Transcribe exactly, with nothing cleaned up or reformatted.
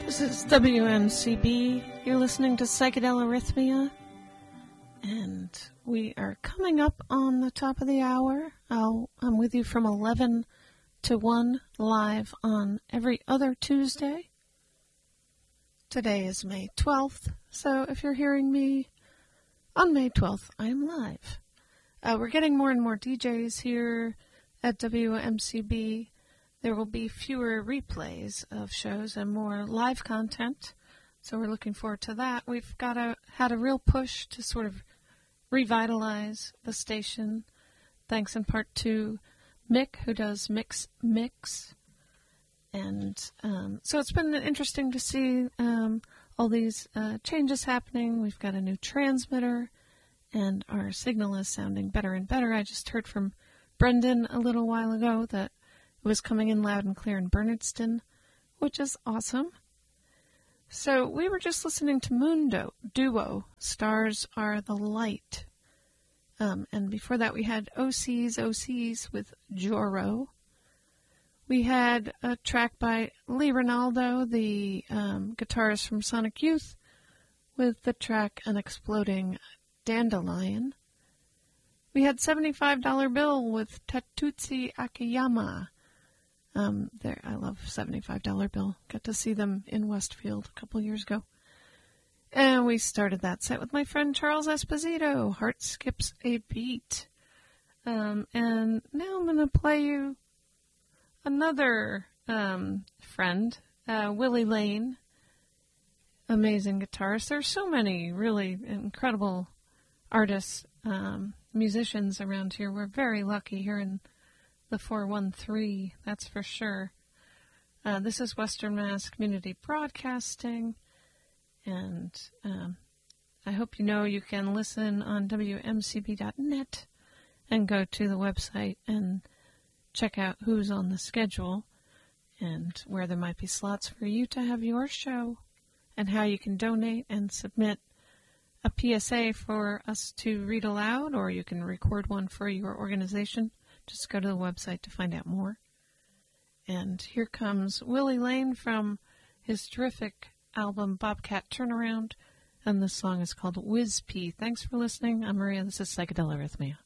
This is W M C B. You're listening to Psychedelic Arrhythmia, and we are coming up on the top of the hour. I'll, I'm with you from eleven to one, live on every other Tuesday. Today is May twelfth, so if you're hearing me on May twelfth, I am live. Uh, we're getting more and more D Js here at W M C B. There will be fewer replays of shows and more live content, so we're looking forward to that. We've got a, had a real push to sort of revitalize the station, thanks in part to Mick, who does Mix Mix. And um, so it's been interesting to see um, all these uh, changes happening. We've got a new transmitter, and our signal is sounding better and better. I just heard from Brendan a little while ago that it was coming in loud and clear in Bernardston, which is awesome. So we were just listening to Mundo Duo, Stars Are the Light. Um, and before that we had O Cs, O Cs with Joro. We had a track by Lee Ronaldo, the um, guitarist from Sonic Youth, with the track An Exploding Dandelion. We had seventy-five dollar Bill with Tatutsi Akiyama. Um, there, I love seventy-five dollar Bill. Got to see them in Westfield a couple years ago. And we started that set with my friend Charles Esposito, Heart Skips a Beat. Um, and now I'm going to play you another um, friend, uh, Willie Lane, amazing guitarist. There's so many really incredible artists, um, musicians around here. We're very lucky here in the four one three, that's for sure. Uh, this is Western Mass Community Broadcasting, and um, I hope you know you can listen on W M C B dot net and go to the website and check out who's on the schedule and where there might be slots for you to have your show and how you can donate and submit a P S A for us to read aloud, or you can record one for your organization. Just go to the website to find out more. And here comes Willie Lane from his terrific album Bobcat Turnaround, and the song is called Whiz P. Thanks for listening. I'm Maria. This is Psychedelic Arrhythmia.